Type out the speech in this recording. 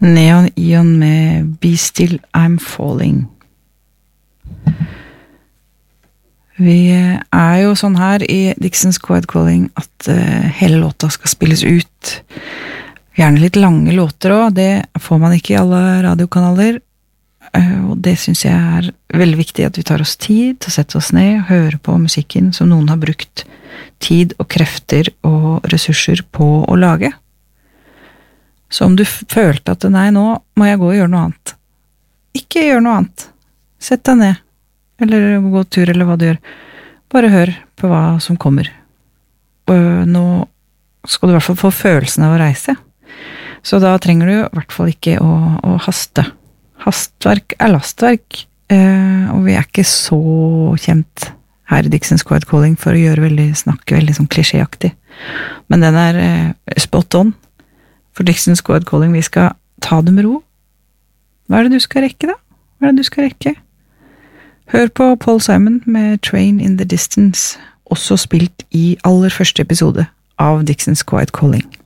Neon Ion med Be Still, I'm Falling. Vi jo sånn her i Dixon's Quiet Calling at hele låta skal spilles ut. Gjerne litt lange låter også, det får man ikke i alle radiokanaler. Og det synes jeg veldig viktig at vi tar oss tid til å sette oss ned og høre på musikken som noen har brukt tid og krefter og ressurser på å lage. Så om du følte at nei, nå må jeg gå og gjøre noe annet. Ikke gjør noe annet. Sett deg ned. Eller gå tur, eller hva du gjør. Bare hør på hva som kommer. Og nå skal du i hvert fall få følelsen av å reise. Så da trenger du i hvert fall ikke å haste. Hastverk lastverk, og vi ikke så kjent her i Dixon's Quiet Calling for å snakke veldig sånn klisjéaktig. Men den spot on. For Dixon's Quiet Calling, vi skal ta det med ro. Hva det du skal rekke da? Hva det du skal rekke? Hør på Paul Simon med Train in the Distance, også spilt i aller første episode av Dixon's Quiet Calling.